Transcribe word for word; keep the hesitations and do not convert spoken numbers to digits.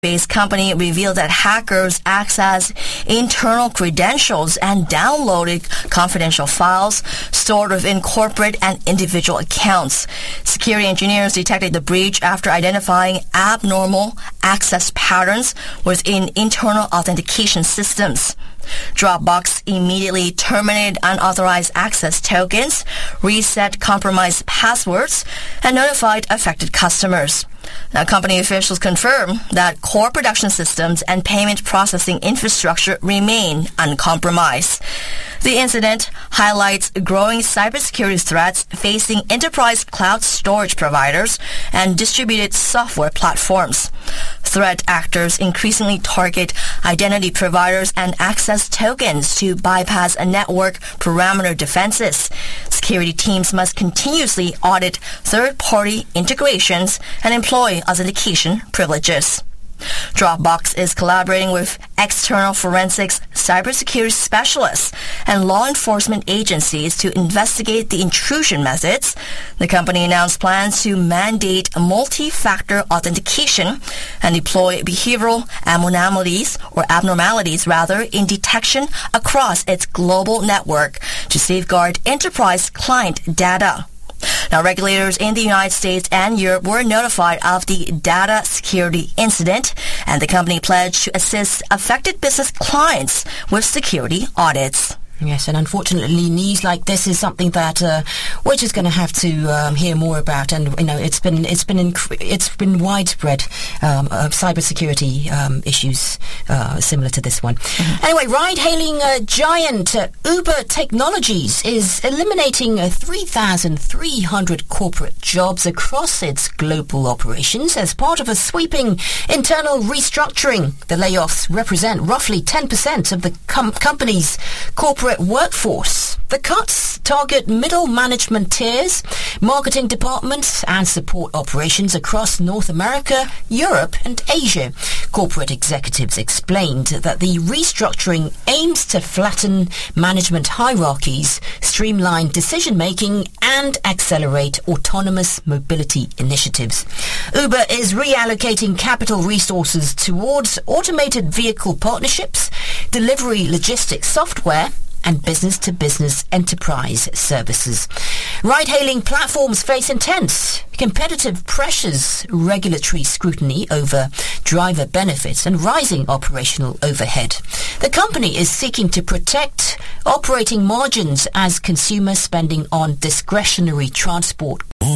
based company revealed that hackers accessed internal credentials and downloaded confidential files stored within corporate and individual accounts. Security engineers detected the breach after identifying abnormal access patterns within internal authentication systems. Dropbox immediately terminated unauthorized access tokens, reset compromised passwords, and notified affected customers. Now, company officials confirm that core production systems and payment processing infrastructure remain uncompromised. The incident highlights growing cybersecurity threats facing enterprise cloud storage providers and distributed software platforms. Threat actors increasingly target identity providers and access tokens to bypass network parameter defenses. Security teams must continuously audit third-party integrations and employ authentication privileges. Dropbox is collaborating with external forensics, cybersecurity specialists, and law enforcement agencies to investigate the intrusion methods. The company announced plans to mandate multi-factor authentication and deploy behavioral abnormalities, or abnormalities rather, in detection across its global network to safeguard enterprise client data. Now, regulators in the United States and Europe were notified of the data security incident, and the company pledged to assist affected business clients with security audits. Yes, and unfortunately, news like this is something that uh, we're just going to have to um, hear more about. And you know, it's been it's been inc- it's been widespread um, uh, cybersecurity um, issues uh, similar to this one. Mm-hmm. Anyway, ride-hailing uh, giant uh, Uber Technologies is eliminating uh, three thousand three hundred corporate jobs across its global operations as part of a sweeping internal restructuring. The layoffs represent roughly ten percent of the com- company's corporate workforce. The cuts target middle management tiers, marketing departments, and support operations across North America, Europe, and Asia. Corporate executives explained that the restructuring aims to flatten management hierarchies, streamline decision-making, and accelerate autonomous mobility initiatives. Uber is reallocating capital resources towards automated vehicle partnerships, delivery logistics software, and business-to-business enterprise services. Ride-hailing platforms face intense competitive pressures, regulatory scrutiny over driver benefits, and rising operational overhead. The company is seeking to protect operating margins as consumer spending on discretionary transport